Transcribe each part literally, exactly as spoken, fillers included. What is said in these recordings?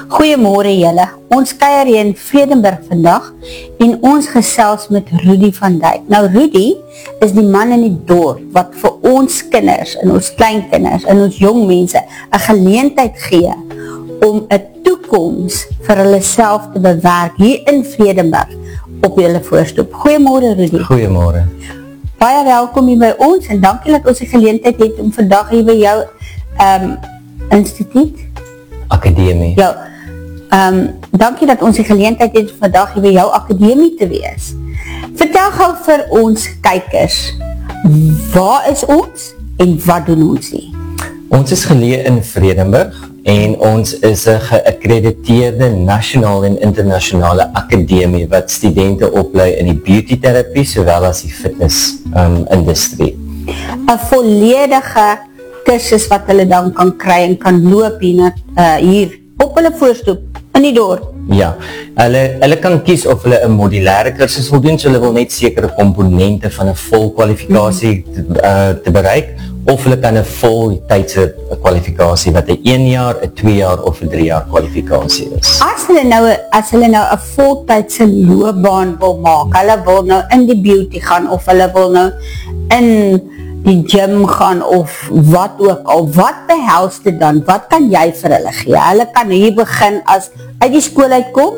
Goeiemôre julle, ons kuier hier in Vredenburg vandag en ons gesels met Rudy van Dijk. Nou Rudy is die man in die dorp wat vir ons kinders en ons kleinkinders en ons jong mense 'n geleentheid gee om 'n toekoms vir hulle self te bewerk hier in Vredenburg op julle voorstoep. Goeiemôre Rudy. Goeiemôre. Baie welkom hier by ons en dankie dat ons die geleentheid het om vandag hier by jou um, instituut Akademie. jou Um, dankie dat ons die geleentheid het vandag hier by jou akademie te wees. Vertel gou vir ons kykers, waar is ons en wat doen ons hier? Ons is geleë in Vredenburg en ons is 'n geakkrediteerde nasionale en internasionale akademie wat studente oplei in die beauty terapie sowel as die fitness um, industrie. 'n volledige kursus wat hulle dan kan kry en kan loop hier, uh, hier op hulle voorstoep in die dorp. Ja, hulle, hulle kan kies of hulle 'n modulêre kursus wil doen, so hulle wil net sekere komponente van 'n vol kwalifikasie te, uh, te bereik, of hulle kan 'n vol tydse kwalifikasie wat 'n een jaar, 'n twee jaar of 'n drie jaar kwalifikasie is. As hulle nou as hulle nou 'n voltydse loopbaan wil maak, hulle wil nou in die beauty gaan of hulle wil nou in die gym gaan of wat ook al, wat behels dit dan? Wat kan jy vir hulle gee? Hulle kan hier begin as uit die skool uitkom,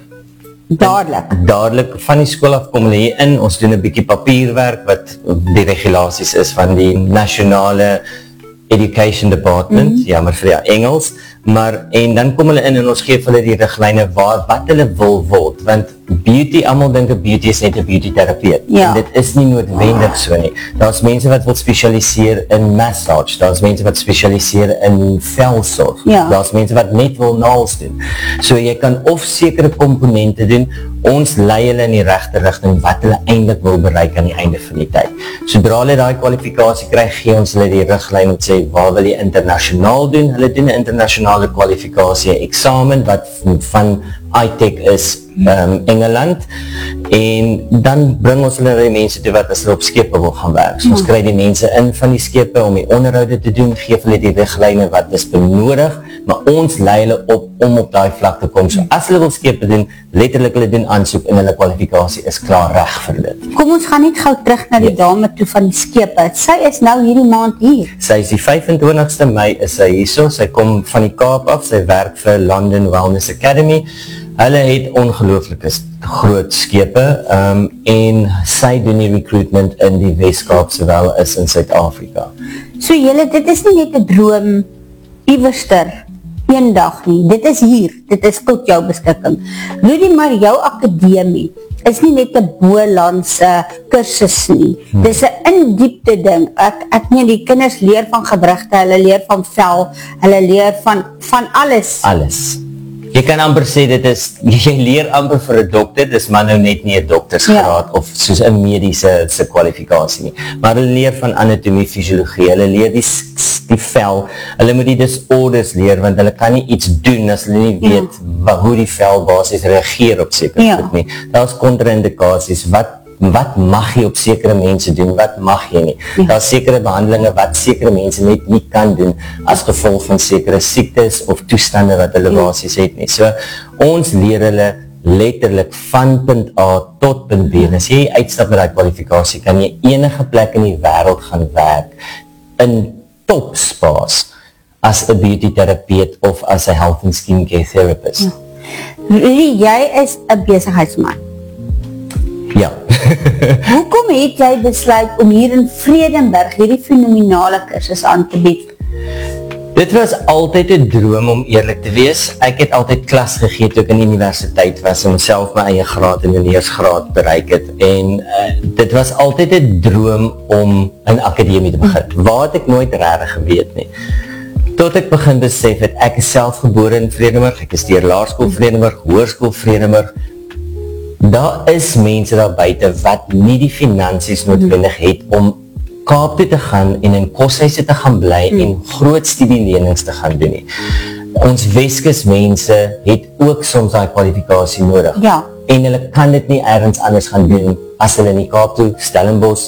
dadelik. Dadelik van die skool af kom hulle hier in, ons doen 'n bietjie papierwerk wat die regulasies is van die nasionale Education Department, mm-hmm. jammer vir die Engels, maar en dan kom hulle in en ons gee vir hulle die riglyne waar wat hulle wil word, want beauty, almal dink 'n beauty is net 'n beauty terapeut. Ja. En dit is nie noodwendig so nie. Daar's mense wat wil spesialiseer in massage, daar's mense wat spesialiseer in velsorg, Ja. daar's mense wat net wil nails doen. So jy kan of sekere komponente doen, ons lei hulle in die regte rigting wat hulle eintlik wil bereik aan die einde van die tyd. Sodra hulle daai kwalifikasie kry, gee ons hulle die riglyn om te sê waar wil jy internasionaal doen? Hulle doen 'n internasionale kwalifikasie eksamen wat van I T E C is um, Engeland, en dan bring ons hulle die mense toe wat as hulle op skepe wil gaan werk. So ons kry die mense in van die skepe om die onderhoude te doen, geef hulle die riglyne wat is benodig, maar ons lei hulle op om op daai vlak te kom. So as hulle wil skepe doen, letterlik hulle doen aansoek en hulle kwalifikasie is klaar reg vir dit. Kom ons gaan net gou terug na die Ja. dame toe van die skepe. Sy is nou hierdie maand hier. Sy is die vyfentwintigste Mei is sy hierso, sy kom van die Kaap af, sy werk vir London Wellness Academy. Hulle het ongelooflike groot skepe, um, en sy doen die recruitment in die Weskaap sowel as in Suid-Afrika. So julle, dit is nie net 'n droom iewerster eendag nie. Dit is hier. Dit is tot jou beskikking. Rudy, maar jou akademie is nie net 'n bolandse kursus nie. Hmm. Dis 'n in-diepte ding. Ek ek meen die kinders leer van gewrigte, hulle leer van vel, hulle leer van van alles. Alles. Jy kan amper sê dit is, jy leer amper vir 'n dokter, dis maar nou net nie 'n doktersgraad ja. of soos 'n mediese se kwalifikasie nie. Maar hulle leer van anatomie, fisiologie, hulle leer die, die vel, hulle moet die disorders leer, want hulle kan nie iets doen as hulle nie weet ja. hoe die vel basies reageer op sekere ja. goed nie. Daar's kontra-indikasies, wat wat mag jy op sekere mense doen, wat mag jy nie. Ja. Daar is sekere behandelinge wat sekere mense net nie kan doen as gevolg van sekere siektes of toestande wat hulle ja. basies het nie. So, ons leer hulle letterlik van punt A tot punt B. En as jy uitstap met die kwalifikasie, kan jy enige plek in die wêreld gaan werk in topspaas as 'n beauty terapeut of as 'n health and skincare therapist. Ja. Rudy, jy is 'n besigheidsman. Ja. Hoekom het jy besluit om hier in Vredenburg hierdie fenominale kursus aan te bied? Dit was altyd 'n droom om eerlik te wees. Ek het altyd klas gegee toe ek in die universiteit was en self my eie graad en meneersgraad bereik het. En uh, dit was altyd 'n droom om 'n akademie te begin. Waar het ek nooit regtig geweet nie. Tot ek begin besef het, ek is self gebore in Vredenburg, ek is deur Laerskool Vredenburg, Hoërskool Vredenburg. Daar is mense daar buite wat nie die finansies noodwendig het om Kaap toe te gaan en in koshuise te gaan bly mm. en groot studielenings te gaan doen nie. Ons Weskus mense het ook soms daai kwalifikasie nodig. Ja. En hulle kan dit nie ergens anders gaan doen as hulle in die Kaap toe, Stellenbosch,